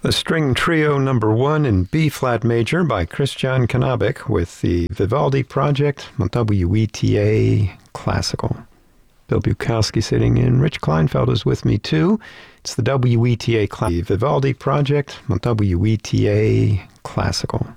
The String Trio number 1 in B-flat major by Kristjan Kanabec with the Vivaldi Project on WETA Classical. Bill Bukowski sitting in. Rich Kleinfeld is with me too. It's the WETA Vivaldi Project on WETA Classical.